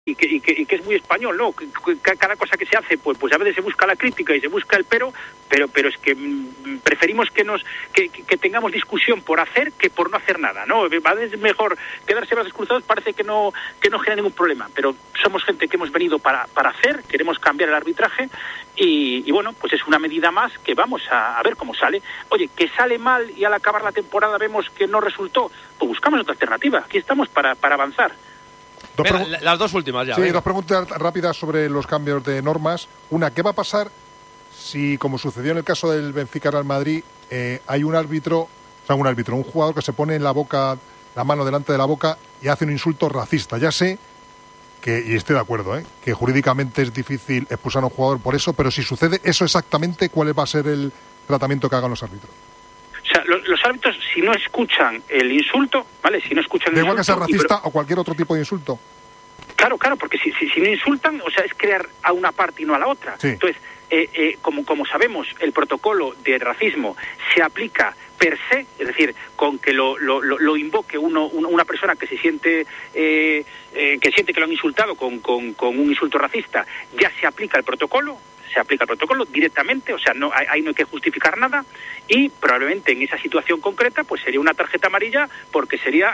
y que es muy español, ¿no? Cada cosa que se hace, pues a veces se busca la crítica y se busca el pero es que preferimos que tengamos discusión por hacer que por no hacer nada, ¿no? A veces es mejor quedarse brazos cruzados, parece que no genera ningún problema, pero somos gente que hemos venido para hacer, queremos cambiar el arbitraje y bueno, pues es una medida más que vamos a ver cómo sale. Oye, que sale mal y al acabar la temporada vemos que no resultó, pues buscamos otra alternativa. Aquí estamos para avanzar. Las dos últimas ya. Sí, venga. 2 preguntas rápidas sobre los cambios de normas. Una, ¿qué va a pasar si, como sucedió en el caso del Benfica-Real Madrid, hay un jugador que se pone en la mano delante de la boca y hace un insulto racista? Ya sé y estoy de acuerdo, que jurídicamente es difícil expulsar a un jugador por eso, pero si sucede eso exactamente, ¿cuál va a ser el tratamiento que hagan los árbitros? O sea, los árbitros, si no escuchan el insulto, ¿vale? Si no escuchan el da igual insulto, que sea racista o cualquier otro tipo de insulto. Claro, porque si no insultan, o sea, es crear a una parte y no a la otra. Sí. Entonces, como sabemos, el protocolo de racismo se aplica per se, es decir, con que lo invoque una persona que se siente que siente que lo han insultado con un insulto racista, ya se aplica el protocolo directamente, o sea, ahí no hay que justificar nada, y probablemente en esa situación concreta pues sería una tarjeta amarilla, porque sería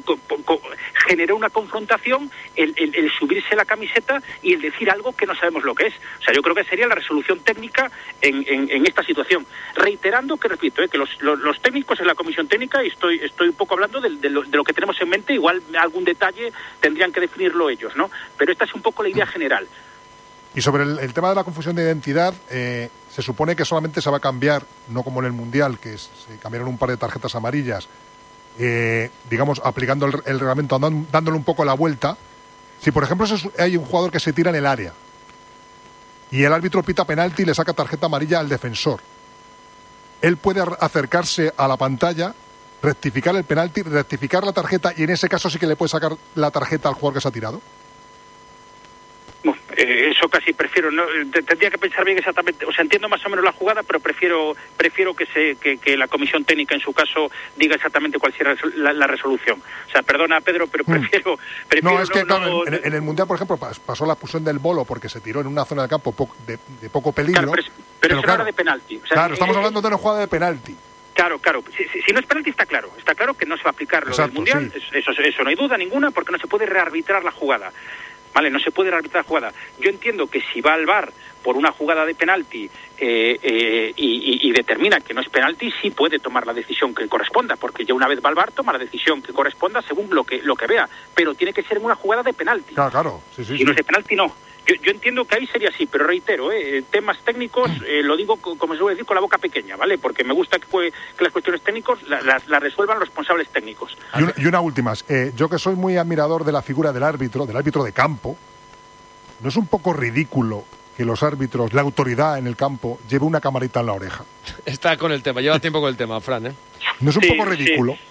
generó una confrontación el subirse la camiseta y el decir algo que no sabemos lo que es. O sea, yo creo que sería la resolución técnica en esta situación, reiterando que, repito, que los técnicos en la comisión técnica, y estoy un poco hablando de lo que tenemos en mente, igual algún detalle tendrían que definirlo ellos, ¿no? Pero esta es un poco la idea general. Y sobre el tema de la confusión de identidad, se supone que solamente se va a cambiar, no como en el Mundial, que se cambiaron un par de tarjetas amarillas, digamos, aplicando el reglamento, dándole un poco la vuelta. Si, por ejemplo, hay un jugador que se tira en el área y el árbitro pita penalti y le saca tarjeta amarilla al defensor, él puede acercarse a la pantalla, rectificar el penalti, rectificar la tarjeta, y en ese caso sí que le puede sacar la tarjeta al jugador que se ha tirado. Eso casi prefiero, no tendría que pensar bien exactamente, o sea, entiendo más o menos la jugada, pero prefiero que la comisión técnica en su caso diga exactamente cuál será la resolución. O sea, perdona, Pedro, pero prefiero no, es que claro, en el Mundial, por ejemplo, pasó la expulsión del Bolo porque se tiró en una zona del campo de poco peligro. Claro, pero es hora de penalti. O sea, claro, estamos hablando de una jugada de penalti. Claro. Si no es penalti está claro que no se va a aplicar lo del Mundial, sí. Eso no hay duda ninguna, porque no se puede rearbitrar la jugada. Vale, no se puede rearbitrar la jugada. Yo entiendo que si va al VAR por una jugada de penalti y determina que no es penalti, sí puede tomar la decisión que corresponda, porque ya una vez va al VAR toma la decisión que corresponda según lo que vea, pero tiene que ser en una jugada de penalti. Claro. Sí, si no es de penalti, no. Yo entiendo que ahí sería así, pero reitero, temas técnicos, lo digo como se suele decir, con la boca pequeña, ¿vale? Porque me gusta que las cuestiones técnicas las resuelvan los responsables técnicos. Y una última, yo que soy muy admirador de la figura del árbitro de campo, ¿no es un poco ridículo que los árbitros, la autoridad en el campo, lleve una camarita en la oreja? Está con el tema, lleva tiempo con el tema, Fran, ¿eh? ¿No es un poco ridículo? Sí.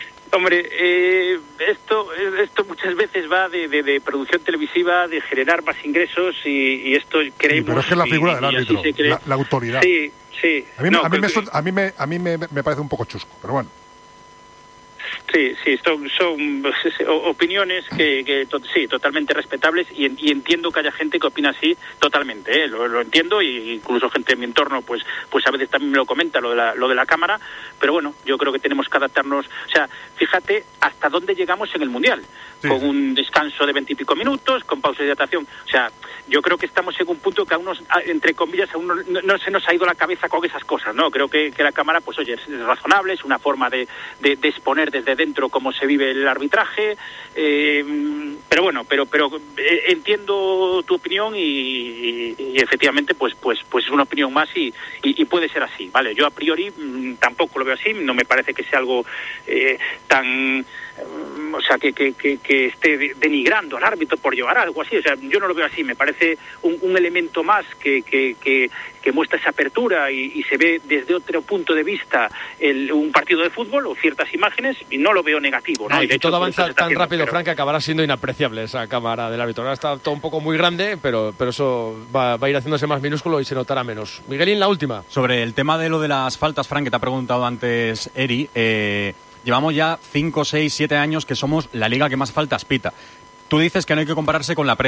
Hombre, esto muchas veces va de producción televisiva, de generar más ingresos y esto creemos... Pero es que es la figura del árbitro, la autoridad. Sí. A mí me parece un poco chusco, pero bueno. Sí, son opiniones que sí, totalmente respetables y entiendo que haya gente que opina así totalmente, lo entiendo, y incluso gente de mi entorno pues a veces también me lo comenta lo de la cámara, pero bueno, yo creo que tenemos que adaptarnos, o sea, fíjate hasta dónde llegamos en el Mundial, con un descanso de 20 y pico minutos, con pausa de hidratación, o sea, yo creo que estamos en un punto que a unos, entre comillas, a uno no se nos ha ido la cabeza con esas cosas, ¿no? Creo que la cámara, pues oye, es razonable, es una forma de exponer desde dentro cómo se vive el arbitraje, pero bueno, pero entiendo tu opinión y efectivamente pues es una opinión más y puede ser así, ¿vale? Yo a priori tampoco lo veo así, no me parece que sea algo tan... o sea, que esté denigrando al árbitro por llevar algo así, o sea, yo no lo veo así, me parece un elemento más que muestra esa apertura y se ve desde otro punto de vista un partido de fútbol o ciertas imágenes, y no lo veo negativo, ¿no? Y de hecho, todo avanza tan rápido, Frank, que acabará siendo inapreciable esa cámara del árbitro. Ahora está todo un poco muy grande, pero eso va a ir haciéndose más minúsculo y se notará menos. Miguelín, la última. Sobre el tema de lo de las faltas, Frank, que te ha preguntado antes Eri, llevamos ya 5, 6, 7 años que somos la liga que más faltas pita. Tú dices que no hay que compararse con la